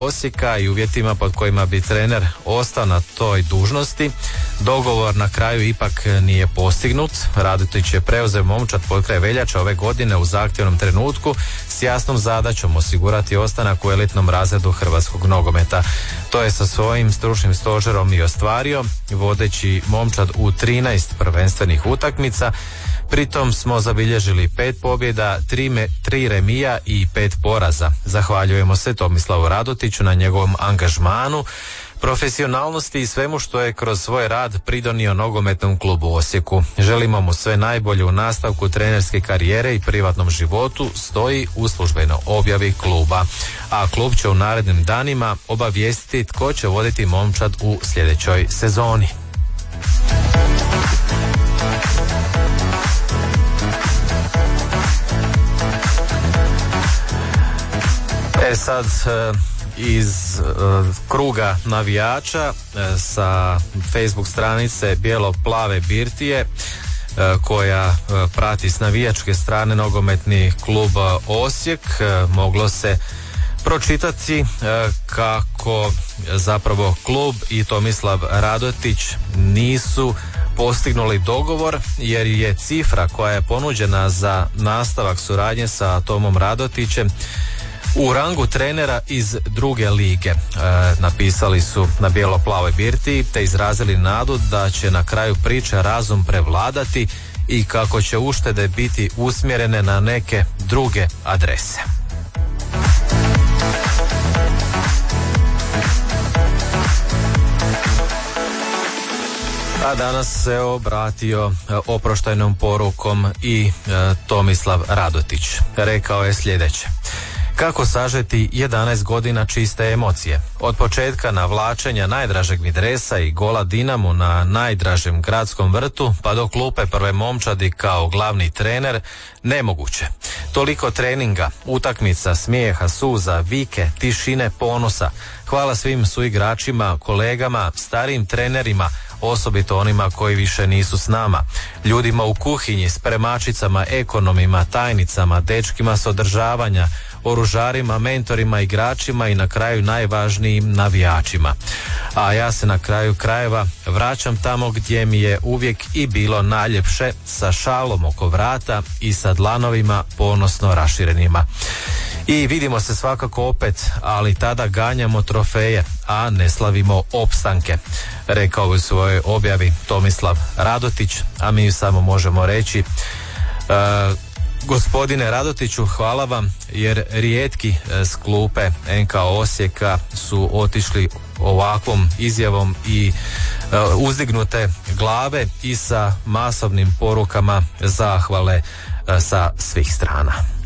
Osijeka i uvjetima pod kojima bi trener ostao na toj dužnosti. Dogovor na kraju ipak nije postignut. Radetić je preuzeo momčad pod kraj veljače ove godine u zahtjevnom trenutku s jasnom zadaćom osigurati ostanak u elitnom razredu hrvatskog nogometa. To je sa svojim stručnim stožerom i ostvario, vodeći momčad u 13 prvenstvenih utakmica. Pritom smo zabilježili 5 pobjeda, 3 remija i 5 poraza. Zahvaljujemo se Tomislavu Radetiću na njegovom angažmanu, profesionalnosti i svemu što je kroz svoj rad pridonio nogometnom klubu Osijeku. Želimo mu sve najbolje u nastavku trenerske karijere i privatnom životu, stoji u službenoj objavi kluba. A klub će u narednim danima obavijestiti tko će voditi momčad u sljedećoj sezoni. Sad iz kruga navijača sa Facebook stranice Bijelo-plave birtije koja prati s navijačke strane nogometni klub Osijek moglo se pročitati kako zapravo klub i Tomislav Radetić nisu postignuli dogovor jer je cifra koja je ponuđena za nastavak suradnje sa Tomom Radetićem u rangu trenera iz druge lige. Napisali su na Bijelo-plavoj birtiji te izrazili nadu da će na kraju priče razum prevladati i kako će uštede biti usmjerene na neke druge adrese. A danas se obratio oproštajnom porukom i Tomislav Radetić. Rekao je sljedeće: kako sažeti 11 godina čiste emocije? Od početka navlačenja najdražeg mi dresa i gola Dinamu na najdražem gradskom vrtu pa do klupe prve momčadi kao glavni trener, nemoguće. Toliko treninga, utakmica, smijeha, suza, vike, tišine, ponosa. Hvala svim suigračima, kolegama, starijim trenerima, osobito onima koji više nisu s nama. Ljudima u kuhinji, spremačicama, ekonomima, tajnicama, dečkima s održavanja, oružarima, mentorima, igračima i na kraju najvažnijim navijačima. A ja se na kraju krajeva vraćam tamo gdje mi je uvijek i bilo najljepše, sa šalom oko vrata i sa dlanovima ponosno raširenima. I vidimo se svakako opet, ali tada ganjamo trofeje, a ne slavimo opstanke, rekao u svojoj objavi Tomislav Radetić, a mi samo možemo reći gospodine Radetiću, hvala vam, jer rijetki s klupe NK Osijeka su otišli ovakvom izjavom i uzdignute glave i sa masovnim porukama zahvale sa svih strana.